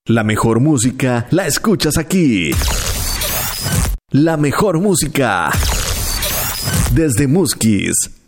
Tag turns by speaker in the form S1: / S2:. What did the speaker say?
S1: La mejor música la escuchas aquí. La mejor música desde Musquis.